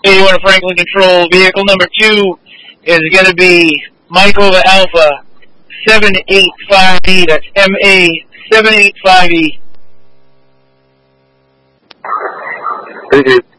81 Franklin Control. Vehicle number 2 is going to be Mike over Alpha 785E. That's MA 785E. Thank you.